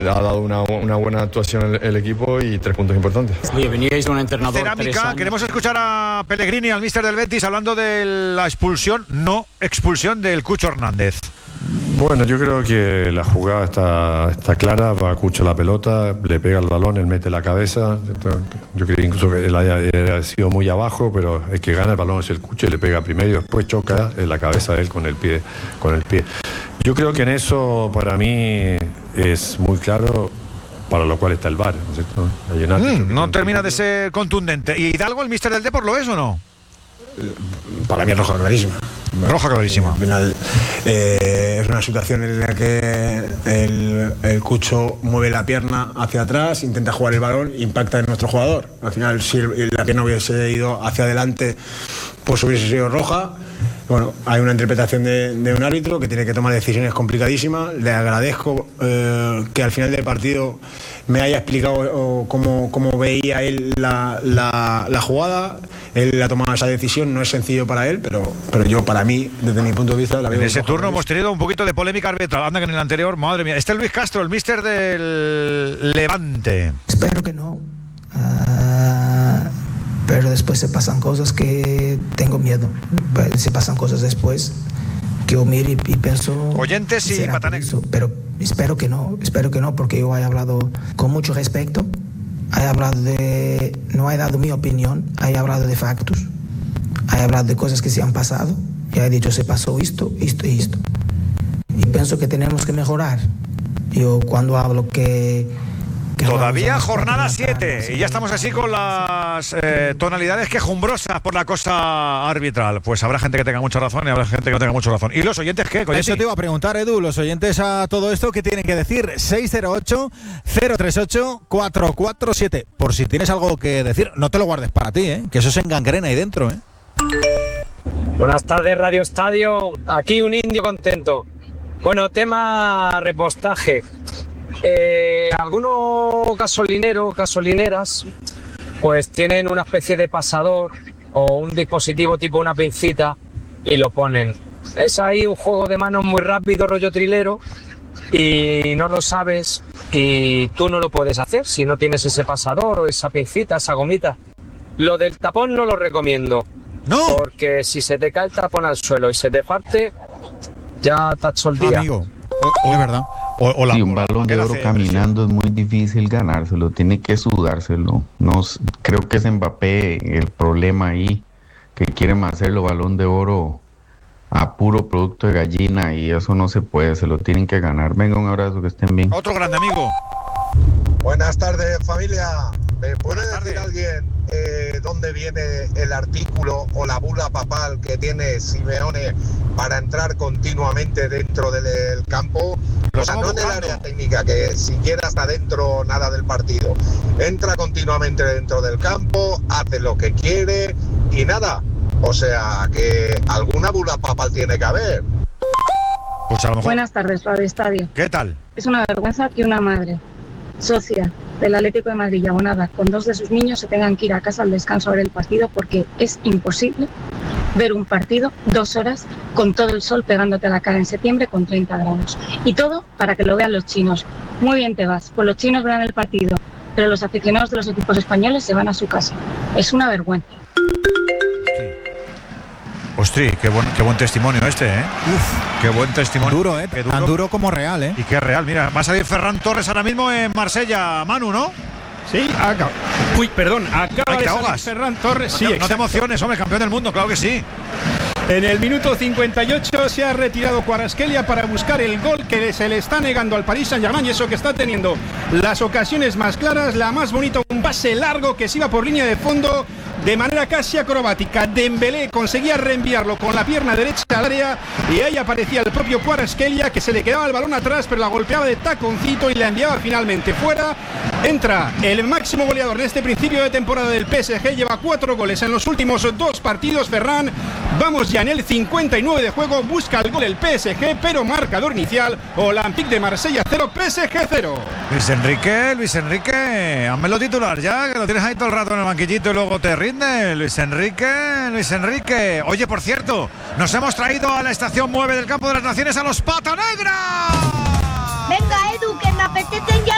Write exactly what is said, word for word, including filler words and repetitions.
Ha dado una, una buena actuación el, el equipo y tres puntos importantes. Oye, veníais de un entrenador. Cerámica, queremos escuchar a Pellegrini, al míster del Betis, hablando de la expulsión, no expulsión del Cucho Hernández. Bueno, yo creo que la jugada está, está clara, va a Cucho la pelota, le pega el balón, él mete la cabeza. Yo creo incluso que él haya, haya sido muy abajo, pero el que gana el balón es el Cucho y le pega primero y después choca en la cabeza de él con el pie, con el pie. Yo creo que en eso para mí es muy claro, para lo cual está el V A R, ¿no es cierto? Mm, no termina de ser contundente. ¿Y Hidalgo, el míster del Depor, lo es o no? Para mí es roja clarísima. Roja clarísima. Al final eh, es una situación en la que el, el Cucho mueve la pierna hacia atrás, intenta jugar el balón, impacta en nuestro jugador. Al final, si la pierna hubiese ido hacia adelante, pues hubiese sido roja. Bueno, hay una interpretación de, de un árbitro que tiene que tomar decisiones complicadísimas. Le agradezco eh, que al final del partido me haya explicado oh, cómo, cómo veía él la, la, la jugada. Él ha tomado esa decisión, no es sencillo para él, pero, pero yo, para mí, desde mi punto de vista, la veo. En ese turno hemos tenido un poquito de polémica arbitral. Anda que en el anterior, madre mía. Este es Luis Castro, el míster del Levante. Espero que no. Uh, pero después se pasan cosas que tengo miedo. Se pasan cosas después que yo miro y, y pienso. Oyentes y Patanex. Pero espero que no, espero que no, porque yo he hablado con mucho respeto. He hablado de. No he dado mi opinión, he hablado de factos. He hablado de cosas que se han pasado. Y he dicho, se pasó esto, esto y esto. Y pienso que tenemos que mejorar. Yo cuando hablo que. que Todavía jornada siete. Y ya estamos así con las eh, tonalidades quejumbrosas por la cosa arbitral. Pues habrá gente que tenga mucha razón y habrá gente que no tenga mucha razón. ¿Y los oyentes qué? Coñeti? Eso te iba a preguntar, Edu. Los oyentes a todo esto, ¿qué tienen que decir? seis cero ocho, cero tres ocho, cuatro cuatro siete. Por si tienes algo que decir, no te lo guardes para ti, ¿eh? Que eso se engangrena ahí dentro, ¿eh? Buenas tardes, Radio Estadio. Aquí un indio contento. Bueno, tema repostaje. Eh, algunos gasolineros, gasolineras, pues tienen una especie de pasador o un dispositivo tipo una pincita y lo ponen. Es ahí un juego de manos muy rápido, rollo trilero, y no lo sabes y tú no lo puedes hacer si no tienes ese pasador o esa pincita, esa gomita. Lo del tapón no lo recomiendo. No. Porque si se te cae el tapón al suelo y se te parte, ya te has el día. Amigo, o, o es verdad. O, o la, sí, un balón de oro caminando es muy difícil ganárselo, tiene que sudárselo. No, creo que es Mbappé el problema ahí, que quieren hacerlo balón de oro a puro producto de gallina y eso no se puede, se lo tienen que ganar. Venga, un abrazo, que estén bien. Otro grande amigo. Buenas tardes, familia. ¿Me puede decir alguien eh, dónde viene el artículo o la bula papal que tiene Simeone para entrar continuamente dentro del campo? O sea, no en el área técnica, que siquiera está dentro nada del partido. Entra continuamente dentro del campo, hace lo que quiere y nada. O sea, que alguna bula papal tiene que haber. Pues a lo mejor. Buenas tardes, Radio Estadio. ¿Qué tal? Es una vergüenza que una madre, socia del Atlético de Madrid y abonada con dos de sus niños, se tengan que ir a casa al descanso a ver el partido, porque es imposible ver un partido dos horas con todo el sol pegándote a la cara en septiembre con treinta grados. Y todo para que lo vean los chinos. Muy bien te vas, pues los chinos verán el partido, pero los aficionados de los equipos españoles se van a su casa. Es una vergüenza. Ostri, qué buen, qué buen testimonio este, ¿eh? Uf, qué buen testimonio. Duro, ¿eh? Qué duro. Tan duro como real, ¿eh? Y qué real. Mira, va a salir Ferran Torres ahora mismo en Marsella, Manu, ¿no? Sí, acá. Uy, perdón, acaba Ay, de salir Ferran Torres. No Sí, te, no te emociones, hombre, campeón del mundo, claro que sí. En el minuto cincuenta y ocho se ha retirado Kvaratskhelia para buscar el gol que se le está negando al Paris Saint-Germain, y eso que está teniendo las ocasiones más claras, la más bonita, un pase largo que se iba por línea de fondo de manera casi acrobática. Dembélé conseguía reenviarlo con la pierna derecha al área y ahí aparecía el propio Kvaratskhelia, que se le quedaba el balón atrás, pero la golpeaba de taconcito y la enviaba finalmente fuera. Entra el máximo goleador de este principio de temporada del P S G, lleva cuatro goles en los últimos dos partidos, Ferran. Vamos ya en el cincuenta y nueve de juego, busca el gol el P S G, pero marcador inicial, Olympique de Marsella cero, P S G cero. Luis Enrique, Luis Enrique, házmelo titular ya, que lo tienes ahí todo el rato en el banquillito y luego te rinde. Luis Enrique, Luis Enrique. Oye, por cierto, nos hemos traído a la estación nueve del Campo de las Naciones a los Pata Negra. Venga, Edu, que me apetecen ya